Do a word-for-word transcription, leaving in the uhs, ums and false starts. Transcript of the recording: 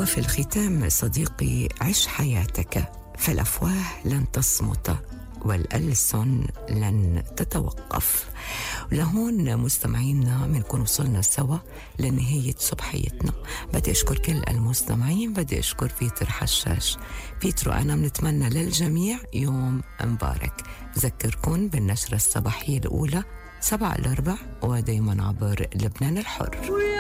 وفي الختام صديقي، عش حياتك، فالأفواه لن تصمت والألسن لن تتوقف. لهون مستمعينا بنكون وصلنا سوا لنهاية صبحيتنا. بدي أشكر كل المستمعين، بدي أشكر بيتر حشاش. بيترو أنا بنتمنى للجميع يوم مبارك. بذكركم بالنشرة الصباحية الأولى سبعة الأربع ودايما عبر لبنان الحر.